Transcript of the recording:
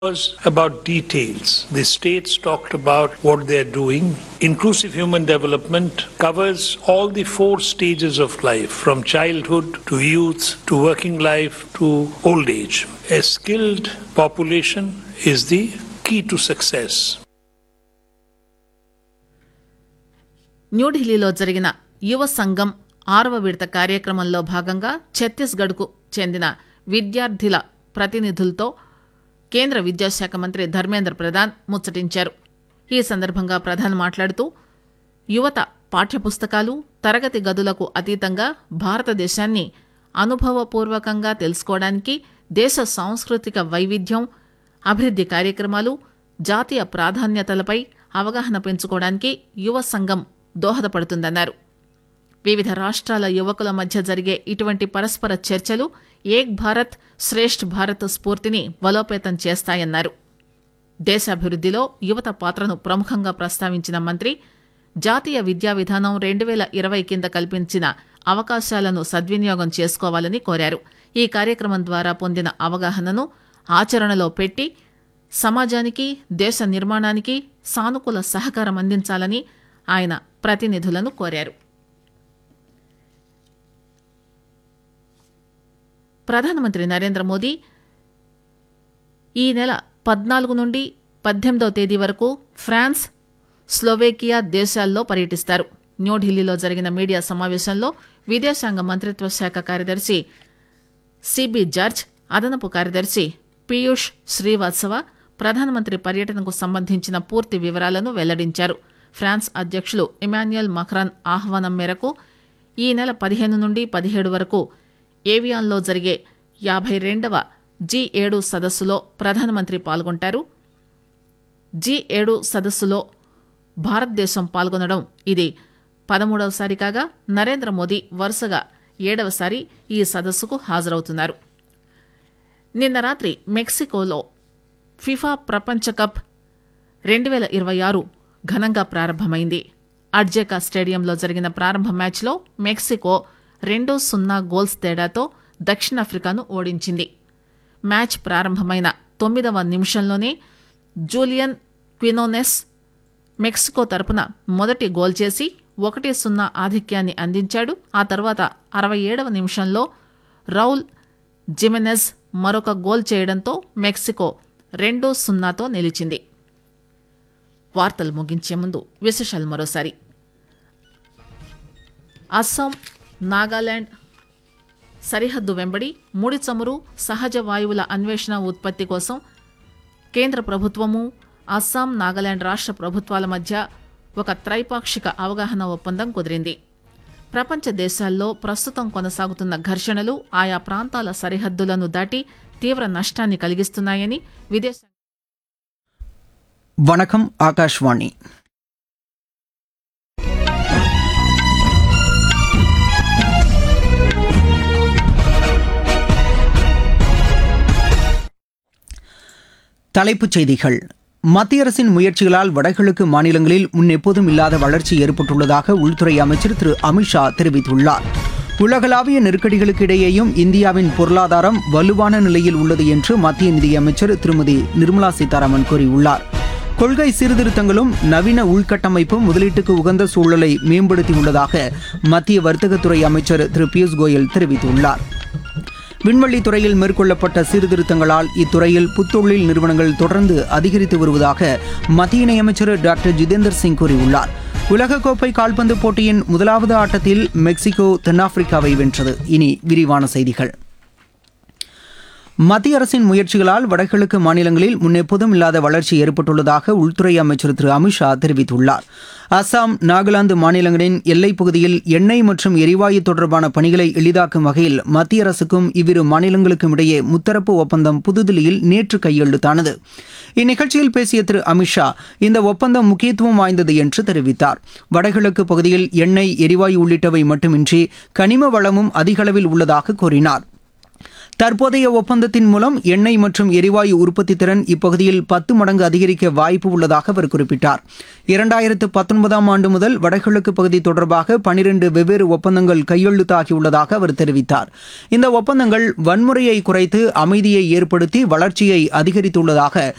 was about details. The states talked about what they're doing. Inclusive human development covers all the four stages of life, from childhood to youth to working life to old age. A skilled population is the key to success. న్యూఢిల్లీలో జరిగిన యువ సంఘం 6వ విడత కార్యక్రమంలో భాగంగా ఛత్తీస్గఢ్కు చెందిన విద్యార్థుల ప్రతినిధులతో కేంద్ర విద్యాశాఖ మంత్రి ధర్మేంద్ర ప్రధాన్ ముచ్చటించారు. ఈ సందర్భంగా ప్రధాన్ మాట్లాడుతూ యువత పాఠ్యపుస్తకాలు తరగతి గదులకు అతీతంగా భారతదేశాన్ని అనుభవపూర్వకంగా తెలుసుకోవడానికి దేశ సాంస్కృతిక వైవిధ్యం, అభివృద్ది కార్యక్రమాలు, జాతీయ ప్రాధాన్యతలపై అవగాహన పెంచుకోవడానికి యువ సంఘం దోహదపడుతుందన్నారు. వివిధ రాష్ట్రాల యువకుల మధ్య జరిగే ఇటువంటి పరస్పర చర్చలు ఏక్ భారత్ శ్రేష్ఠ్ భారత్ స్ఫూర్తిని బలోపేతం చేస్తాయన్నారు. దేశాభివృద్దిలో యువత పాత్రను ప్రముఖంగా ప్రస్తావించిన మంత్రి జాతీయ విద్యా విధానం 2020 కింద కల్పించిన అవకాశాలను సద్వినియోగం చేసుకోవాలని కోరారు. ఈ కార్యక్రమం ద్వారా పొందిన అవగాహనను ఆచరణలో పెట్టి సమాజానికి, దేశ నిర్మాణానికి సానుకూల సహకారం అందించాలని ఆయన ప్రతినిధులను కోరారు. ప్రధానమంత్రి నరేంద్ర మోదీ ఈ నెల 14 నుండి 18వ తేదీ వరకు ఫ్రాన్స్, స్లోవేకియా దేశాల్లో పర్యటిస్తారు. న్యూఢిల్లీలో జరిగిన మీడియా సమావేశంలో విదేశాంగ మంత్రిత్వ శాఖ కార్యదర్శి సిబి జార్జ్, అదనపు కార్యదర్శి పీయూష్ శ్రీవాత్సవ ప్రధానమంత్రి పర్యటనకు సంబంధించిన పూర్తి వివరాలను వెల్లడించారు. ఫ్రాన్స్ అధ్యక్షులు ఇమాన్యుయల్ మక్రాన్ ఆహ్వానం మేరకు ఈ నెల 15 నుండి 17 వరకు ఏవియాన్లో జరిగే 52వ G7 సదస్సులో ప్రధానమంత్రి పాల్గొంటారు. G7 సదస్సులో భారతదేశం పాల్గొనడం ఇది 13వసారి కాగా నరేంద్ర మోదీ వరుసగా 7వసారి ఈ సదస్సుకు హాజరవుతున్నారు. నిన్న రాత్రి మెక్సికోలో ఫిఫా ప్రపంచ కప్ 2026 ఘనంగా ప్రారంభమైంది. అడ్జెకా స్టేడియంలో జరిగిన ప్రారంభ మ్యాచ్లో మెక్సికో 2-0 గోల్స్ తేడాతో దక్షిణాఫ్రికాను ఓడించింది. మ్యాచ్ ప్రారంభమైన 9వ నిమిషంలోనే జూలియన్ క్వినోనెస్ మెక్సికో తరపున మొదటి గోల్ చేసి 1-0 ఆధిక్యాన్ని అందించాడు. ఆ తర్వాత 67వ నిమిషంలో రౌల్ జిమెనెజ్ మరొక గోల్ చేయడంతో మెక్సికో 2-0తో నిలిచింది. వార్తలు ముగించే ముందు విశేషాలు మరోసారి. అస్సాం, నాగాలాండ్ సరిహద్దు వెంబడి ముడి చమురు, సహజ వాయువుల అన్వేషణ ఉత్పత్తి కోసం కేంద్ర ప్రభుత్వము, అస్సాం, నాగాలాండ్ రాష్ట్ర ప్రభుత్వాల మధ్య ఒక త్రైపాక్షిక అవగాహన ఒప్పందం కుదిరింది. ప్రపంచ దేశాల్లో ప్రస్తుతం కొనసాగుతున్న ఘర్షణలు ఆయా ప్రాంతాల సరిహద్దులను దాటి తీవ్ర నష్టాన్ని కలిగిస్తున్నాయని విదేశాంగ வணக்கம் ஆகாஷ்வாணி. தலைப்புச் செய்திகள். மத்திய அரசின் முயற்சிகளால் வடகிழக்கு மாநிலங்களில் முன்னெப்போதும் இல்லாத வளர்ச்சி ஏற்பட்டுள்ளதாக உள்துறை அமைச்சர் திரு அமித்ஷா தெரிவித்துள்ளார். உலகளாவிய நெருக்கடிகளுக்கு இடையேயும் இந்தியாவின் பொருளாதாரம் வலுவான நிலையில் உள்ளது என்று மத்திய நிதியமைச்சர் திருமதி நிர்மலா சீதாராமன் கூறியுள்ளார். கொள்கை சீர்திருத்தங்களும் நவீன உள்கட்டமைப்பும் முதலீட்டுக்கு உகந்த சூழலை மேம்படுத்தியுள்ளதாக மத்திய வர்த்தகத்துறை அமைச்சர் திரு பியூஷ் கோயல் தெரிவித்துள்ளார். விண்வெளி துறையில் மேற்கொள்ளப்பட்ட சீர்திருத்தங்களால் இத்துறையில் புத்தொழில் நிறுவனங்கள் தொடர்ந்து அதிகரித்து வருவதாக மத்திய இணையமைச்சர் டாக்டர் ஜிதேந்தர் சிங் கூறியுள்ளார். உலகக்கோப்பை கால்பந்து போட்டியின் முதலாவது ஆட்டத்தில் மெக்சிகோ தென்னாப்பிரிக்காவை வென்றது. இனி விரிவான செய்திகள். மத்திய அரசின் முயற்சிகளால் வடகிழக்கு மாநிலங்களில் முன்னெப்போதும் இல்லாத வளர்ச்சி ஏற்பட்டுள்ளதாக உள்துறை அமைச்சர் திரு அமித்ஷா தெரிவித்துள்ளார். அசாம், நாகாலாந்து மாநிலங்களின் எல்லைப் பகுதியில் எண்ணெய் மற்றும் எரிவாயு தொடர்பான பணிகளை எளிதாக்கும் வகையில் மத்திய அரசுக்கும் இவ்விரு மாநிலங்களுக்கும் இடையே முத்தரப்பு ஒப்பந்தம் புதுதில்லியில் நேற்று கையெழுத்தானது. இந்நிகழ்ச்சியில் பேசிய திரு அமித்ஷா இந்த ஒப்பந்தம் முக்கியத்துவம் வாய்ந்தது என்று தெரிவித்தார். வடகிழக்கு பகுதியில் எண்ணெய், எரிவாயு உள்ளிட்டவை மட்டுமின்றி கனிம வளமும் அதிக அளவில் உள்ளதாக கூறினார். தற்போதைய ஒப்பந்தத்தின் மூலம் எண்ணெய் மற்றும் எரிவாயு உற்பத்தி திறன் இப்பகுதியில் 10 மடங்கு அதிகரிக்க வாய்ப்பு உள்ளதாக அவர் குறிப்பிட்டார். 2019ஆம் ஆண்டு முதல் வடகிழக்கு பகுதி தொடர்பாக 12 வெவ்வேறு ஒப்பந்தங்கள் கையெழுத்தாகியுள்ளதாக அவர் தெரிவித்தார். இந்த ஒப்பந்தங்கள் வன்முறையை குறைத்து அமைதியை ஏற்படுத்தி வளர்ச்சியை அதிகரித்துள்ளதாக